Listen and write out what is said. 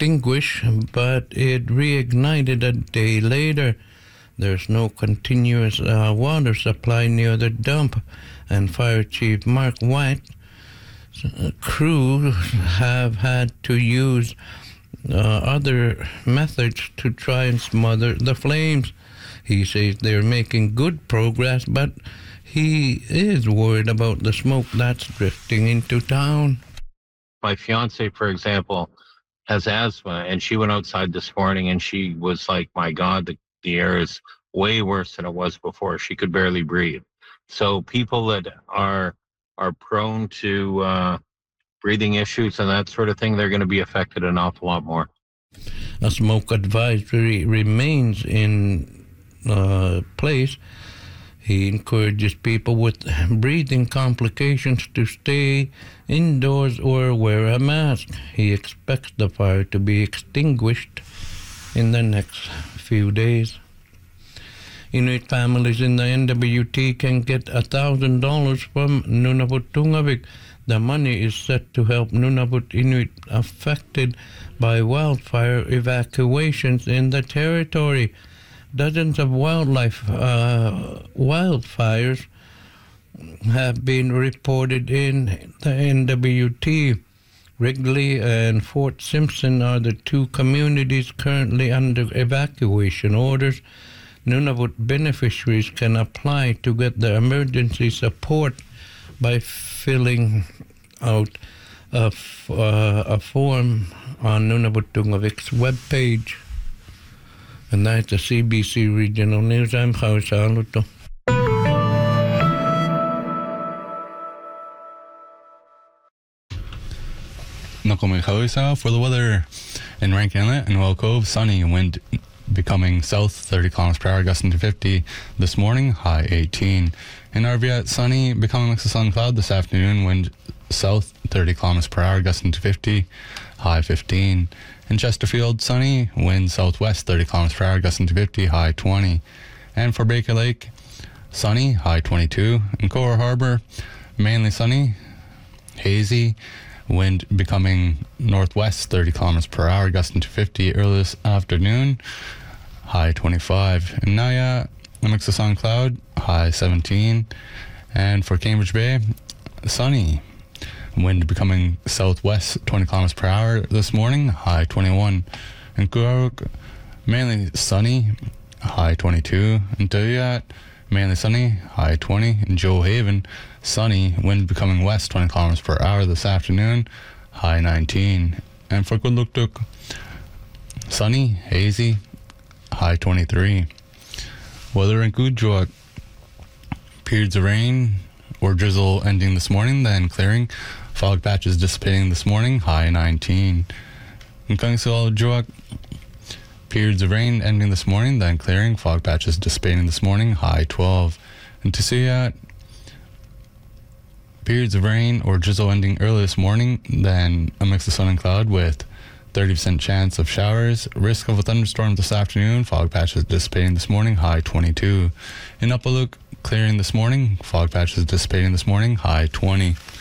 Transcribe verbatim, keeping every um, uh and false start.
extinguish, but it reignited a day later. There's no continuous uh, water supply near the dump, and Fire Chief Mark White uh, crew have had to use uh, other methods to try and smother the flames. He says they're making good progress, but he is worried about the smoke that's drifting into town. My fiance, for example, has asthma, and she went outside this morning and she was like, my God, the, the air is way worse than it was before. She could barely breathe. So people that are are prone to uh, breathing issues and that sort of thing, they're going to be affected an awful lot more. A smoke advisory remains in uh, place. He encourages people with breathing complications to stay indoors or wear a mask. He expects the fire to be extinguished in the next few days. Inuit families in the N W T can get one thousand dollars from Nunavut Tungavik. The money is set to help Nunavut Inuit affected by wildfire evacuations in the territory. Dozens of wildlife uh, wildfires have been reported in the N W T. Wrigley and Fort Simpson are the two communities currently under evacuation orders. Nunavut beneficiaries can apply to get the emergency support by filling out a, f- uh, a form on Nunavut Tungavik's webpage. And that's the C B C Regional News. I'm Howie Saluto. Nakomi Hausa for the weather in Rankin Inlet and Well Cove. Sunny, wind becoming south thirty kilometers per hour, gusting to fifty this morning, high eighteen. In Arviat, sunny, becoming mix of sun cloud this afternoon, wind south thirty kilometers per hour, gusting to fifty, high fifteen. In Chesterfield, sunny, wind southwest thirty kilometers per hour, gusting to fifty, high twenty. And for Baker Lake, sunny, high twenty-two. In Cora Harbor, mainly sunny, hazy, wind becoming northwest thirty kilometers per hour, gusting to fifty early this afternoon, high twenty-five. In Naya, a mix of sun cloud, high seventeen. And for Cambridge Bay, sunny, wind becoming southwest twenty kilometers per hour this morning, high twenty-one. In Kuruk, mainly sunny, high twenty-two. In Tuyat, mainly sunny, high twenty. In Joe Haven, sunny, wind becoming west twenty kilometers per hour this afternoon, high nineteen. And for Kudluktuk, sunny, hazy, high twenty-three. Weather in Kuujjuaq, periods of rain or drizzle ending this morning, then clearing. Fog patches dissipating this morning, high nineteen. In Kungsel, periods of rain ending this morning, then clearing. Fog patches dissipating this morning, high twelve. In Tusuyat, periods of rain or drizzle ending early this morning, then a mix of sun and cloud with thirty percent chance of showers. Risk of a thunderstorm this afternoon. Fog patches dissipating this morning, high twenty-two. In Upaluk, clearing this morning. Fog patches dissipating this morning, high twenty.